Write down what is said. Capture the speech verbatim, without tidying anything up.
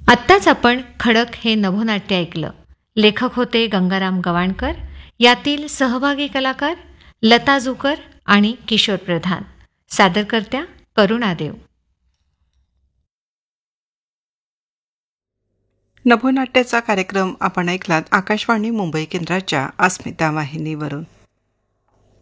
आत्ताच आपण खडक हे नभोनाट्य ऐकलं. लेखक होते गंगाराम गवाणकर. यातील सहभागी कलाकार लता जुकर आणि किशोर प्रधान. सादरकर्त्या करुणादेव. नभोनाट्याचा कार्यक्रम आपण ऐकलात आकाशवाणी मुंबई केंद्राच्या अस्मिता वाहिनीवरून.